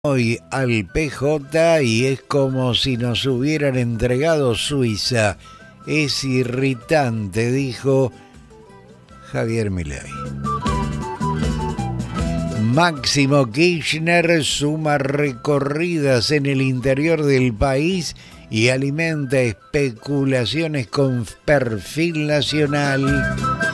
hoy al PJ y es como si nos hubieran entregado Suiza. Es irritante, dijo Javier Milei. Máximo Kirchner suma recorridas en el interior del país y alimenta especulaciones con perfil nacional.